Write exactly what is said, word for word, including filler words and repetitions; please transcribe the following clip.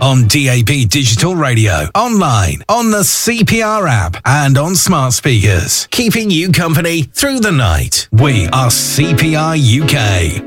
on D A B Digital Radio, online, on the C P R app, and on smart speakers. Keeping you company through the night. We are C P R U K.